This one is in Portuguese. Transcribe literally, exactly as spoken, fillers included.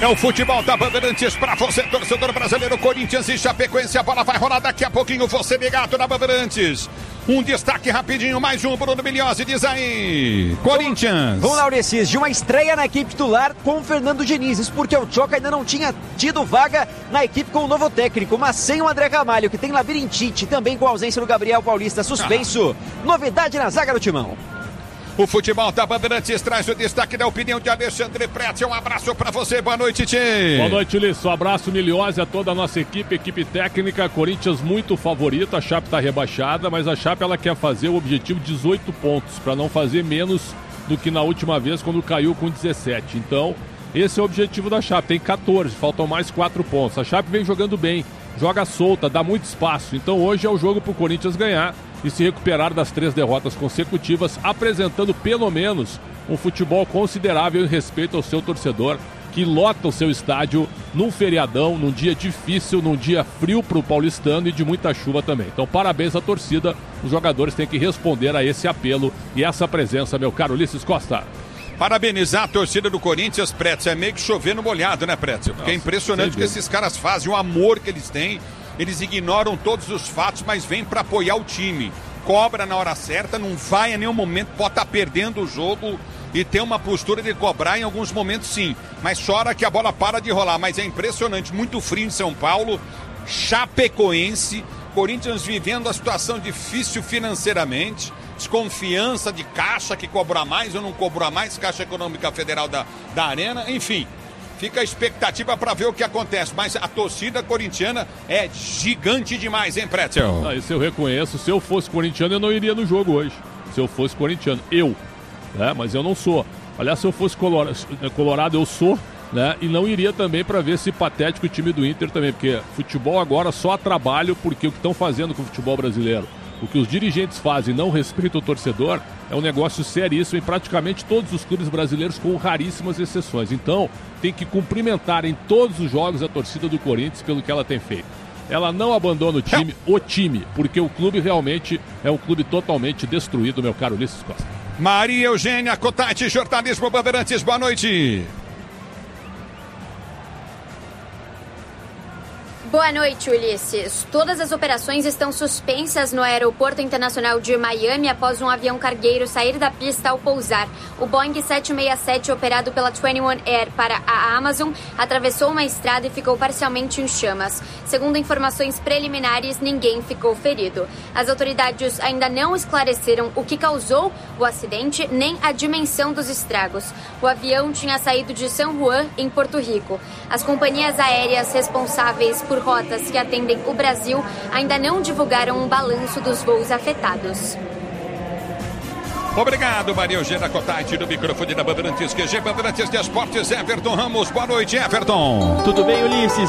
É o futebol da Bandeirantes para você, torcedor brasileiro. Corinthians e Chapecoense. A bola vai rolar daqui a pouquinho. Você ligado na Bandeirantes. Um destaque rapidinho, mais um, Bruno Milhose, diz aí. Corinthians. Vamos lá, Ulisses, de uma estreia na equipe titular com o Fernando Diniz. Isso porque o Tchoca ainda não tinha tido vaga na equipe com o novo técnico, mas sem o André Ramalho, que tem labirintite, também com a ausência do Gabriel Paulista, suspenso. Ah. Novidade na zaga do Timão. O futebol da Bandeirantes traz o destaque da opinião de Alexandre Pretzel. Um abraço pra você, boa noite, Tchê. Boa noite, Ulisses. Um abraço, Milhose, a toda a nossa equipe, equipe técnica. Corinthians muito favorito, a Chape tá rebaixada, mas a Chape ela quer fazer o objetivo dezoito pontos, para não fazer menos do que na última vez, quando caiu com dezessete. Então, esse é o objetivo da Chape, tem catorze, faltam mais quatro pontos. A Chape vem jogando bem, joga solta, dá muito espaço. Então hoje é o jogo pro Corinthians ganhar e se recuperar das três derrotas consecutivas, apresentando pelo menos um futebol considerável em respeito ao seu torcedor, que lota o seu estádio num feriadão, num dia difícil, num dia frio para o paulistano e de muita chuva também. Então parabéns à torcida, os jogadores têm que responder a esse apelo e essa presença, meu caro Ulisses Costa. Parabenizar a torcida do Corinthians, Pretzel, é meio que chover no molhado, né, Pretzel? Porque Nossa, é impressionante o que esses caras fazem, o amor que eles têm. Eles ignoram todos os fatos, mas vêm para apoiar o time. Cobra na hora certa, não vai em nenhum momento, pode estar perdendo o jogo e ter uma postura de cobrar em alguns momentos sim. Mas chora que a bola para de rolar. Mas é impressionante, muito frio em São Paulo, Chapecoense, Corinthians vivendo a situação difícil financeiramente, desconfiança de Caixa, que cobra mais ou não cobra mais, Caixa Econômica Federal da, da Arena, enfim. Fica a expectativa para ver o que acontece, mas a torcida corintiana é gigante demais, hein, Pretzel? Ah, isso eu reconheço. Se eu fosse corintiano, eu não iria no jogo hoje. Se eu fosse corintiano, eu, né? Mas eu não sou. Aliás, se eu fosse colorado, eu sou, né? E não iria também para ver esse patético time do Inter também, porque futebol agora só há trabalho, porque o que estão fazendo com o futebol brasileiro, o que os dirigentes fazem, não respeitam o torcedor, é um negócio seríssimo em praticamente todos os clubes brasileiros, com raríssimas exceções. Então, tem que cumprimentar em todos os jogos a torcida do Corinthians pelo que ela tem feito. Ela não abandona o time, o time, porque o clube realmente é um clube totalmente destruído, meu caro Ulisses Costa. Maria Eugênia Cotati, jornalismo Bandeirantes, boa noite. Boa noite, Ulisses. Todas as operações estão suspensas no Aeroporto Internacional de Miami após um avião cargueiro sair da pista ao pousar. O Boeing sete seis sete, operado pela vinte e um Air para a Amazon, atravessou uma estrada e ficou parcialmente em chamas. Segundo informações preliminares, ninguém ficou ferido. As autoridades ainda não esclareceram o que causou o acidente nem a dimensão dos estragos. O avião tinha saído de San Juan, em Porto Rico. As companhias aéreas responsáveis por rotas que atendem o Brasil ainda não divulgaram um balanço dos voos afetados. Obrigado, Maria Eugênia Cotati, do microfone da Bandeirantes, Q G Bandeirantes de Esportes, Everton Ramos. Boa noite, Everton. Tudo bem, Ulisses?